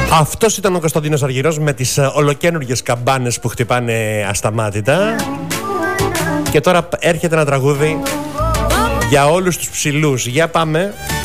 Αυτός ήταν ο Κωνσταντίνος Αργυρός με τις ολοκαίνουργιες καμπάνες που χτυπάνε ασταμάτητα. Και τώρα έρχεται ένα τραγούδι για όλους τους ψηλούς. Για πάμε.